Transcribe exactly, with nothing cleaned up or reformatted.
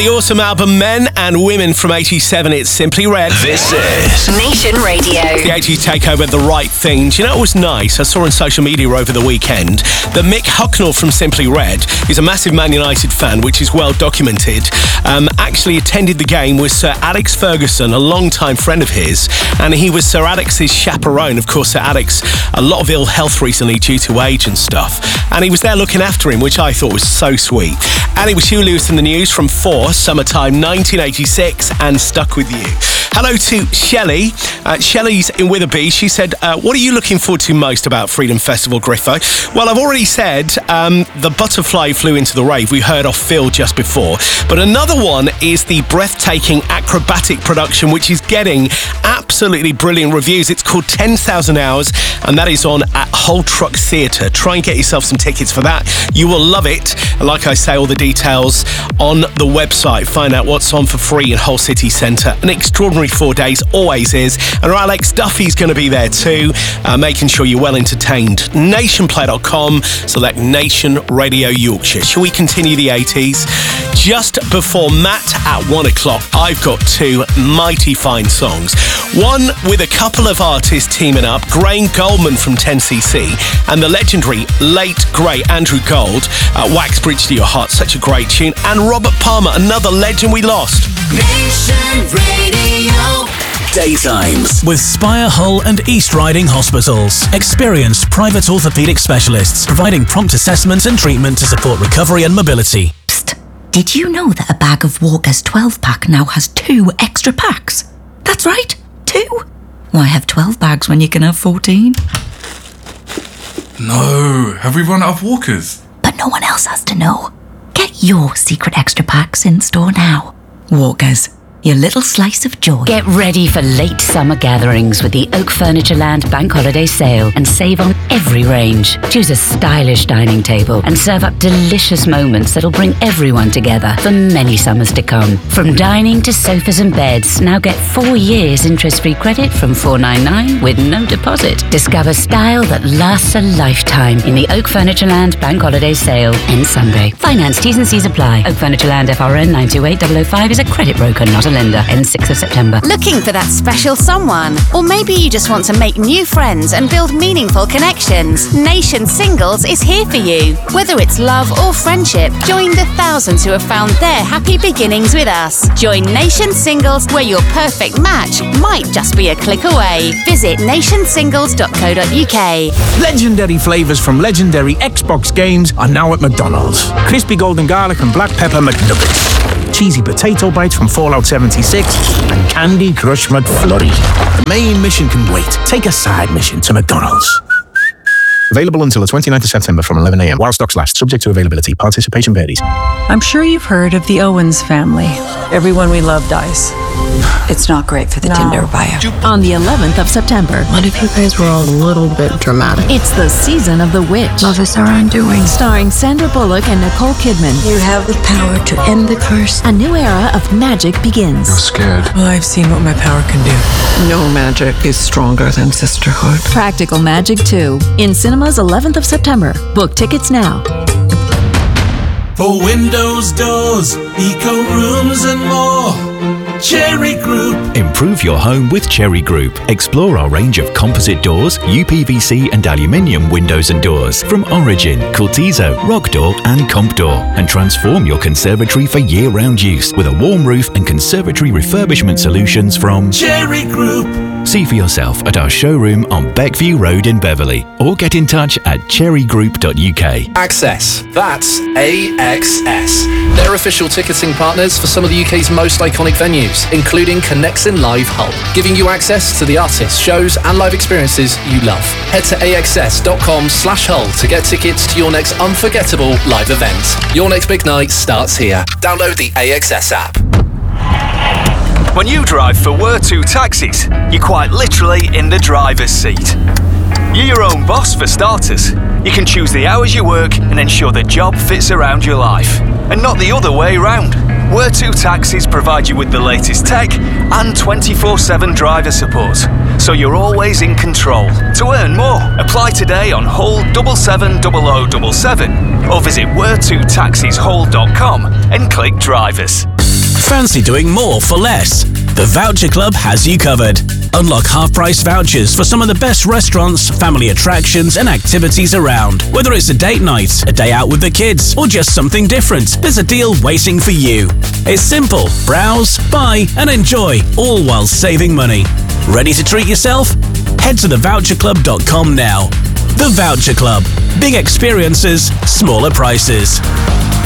The awesome album Men and Women from eighty-seven, it's Simply Red. This is Nation Radio. The eighties takeover, The Right Thing. Do you know what was nice? I saw on social media over the weekend that Mick Hucknall from Simply Red is a massive Man United fan, which is well documented. Um, actually attended the game with Sir Alex Ferguson, a long-time friend of his, and he was Sir Alex's chaperone. Of course, Sir Alex, a lot of ill health recently due to age and stuff, and he was there looking after him, which I thought was so sweet. And it was Hugh Lewis in the news from four, Summertime nineteen eighty-six, and Stuck With You. Hello to Shelley. Uh, Shelley's in Witherby. She said, uh, what are you looking forward to most about Freedom Festival, Griffo? Well, I've already said um, the butterfly flew into the rave. We heard off Phil just before. But another one is the breathtaking acrobatic production, which is getting absolutely brilliant reviews. It's called ten thousand hours, and that is on at Hull Truck Theatre. Try and get yourself some tickets for that. You will love it. And like I say, all the details on the website. Find out what's on for free in Hull City Centre. An extraordinary four days, always is. And Alex Duffy's going to be there too, uh, making sure you're well entertained. Nationplay dot com, select Nation Radio Yorkshire. Shall we continue the eighties? Just before Matt at one o'clock, I've got two mighty fine songs. One with a couple of artists teaming up, Grain Goldman from ten C C and the legendary late great Andrew Gold, uh, Wax Bridge to Your Heart, such a great tune, and Robert Palmer, another legend we lost. Nation Radio. Daytimes with Spire Hull and East Riding Hospitals. Experienced private orthopaedic specialists providing prompt assessment and treatment to support recovery and mobility. Psst. Did you know that a bag of Walker's twelve pack now has two extra packs? That's right, two. Why have twelve bags when you can have fourteen? No, have we run out of Walkers? But no one else has to know. Get your secret extra packs in store now. Walkers, your little slice of joy. Get ready for late summer gatherings with the Oak Furnitureland Bank Holiday Sale and save on every range. Choose a stylish dining table and serve up delicious moments that'll bring everyone together for many summers to come. From dining to sofas and beds, now get four years interest-free credit from four ninety-nine with no deposit. Discover style that lasts a lifetime in the Oak Furnitureland Bank Holiday Sale. Ends Sunday. Finance T's and C's apply. Oak Furnitureland F R N nine two eight zero zero five is a credit broker, not a lender. Ends sixth of September. Looking for that special someone? Or maybe you just want to make new friends and build meaningful connections. Nation Singles is here for you. Whether it's love or friendship, join the thousands who have found their happy beginnings with us. Join Nation Singles, where your perfect match might just be a click away. Visit nation singles dot co dot uk. Legendary flavours from legendary Xbox games are now at McDonald's. Crispy golden garlic and black pepper McNuggets. Cheesy potato bites from Fallout seventy-six and Candy Crush McFlurry. The main mission can wait. Take a side mission to McDonald's. Available until the twenty-ninth of September from eleven a.m. while stocks last, subject to availability. Participation varies. I'm sure you've heard of the Owens family. Everyone we love dies. It's not great for the no. Tinder bio. On the eleventh of September. What if you guys were all a little bit dramatic? It's the season of The Witch. Love is our undoing. Starring Sandra Bullock and Nicole Kidman. You have the power to end the curse. A new era of magic begins. You're scared. Well, I've seen what my power can do. No magic is stronger than sisterhood. Practical Magic two. In cinemas eleventh of September. Book tickets now. For windows, doors, eco rooms and more, Cherry Group. Improve your home with Cherry Group. Explore our range of composite doors, U P V C and aluminium windows and doors from Origin, Cortizo, Rock Door and Comp Door, and transform your conservatory for year-round use with a warm roof and conservatory refurbishment solutions from Cherry Group. See for yourself at our showroom on Beckview Road in Beverley, or get in touch at cherry group dot u k. Access. That's A X S. They're official ticketing partners for some of the U K's most iconic venues, including Connexin Live Hull, giving you access to the artists, shows and live experiences you love. Head to a x s dot com slash hull to get tickets to your next unforgettable live event. Your next big night starts here. Download the A X S app. When you drive for Wortu Taxis, you're quite literally in the driver's seat. You're your own boss for starters. You can choose the hours you work and ensure the job fits around your life, and not the other way round. Wortu Taxis provide you with the latest tech and twenty-four seven driver support, so you're always in control. To earn more, apply today on Hull seven seven zero zero seven seven or visit wortu taxis hull dot com and click drivers. Fancy doing more for less? The Voucher Club has you covered. Unlock half-price vouchers for some of the best restaurants, family attractions and activities around. Whether it's a date night, a day out with the kids, or just something different, there's a deal waiting for you. It's simple. Browse, buy and enjoy, all while saving money. Ready to treat yourself? Head to the voucher club dot com now. The Voucher Club. Big experiences, smaller prices.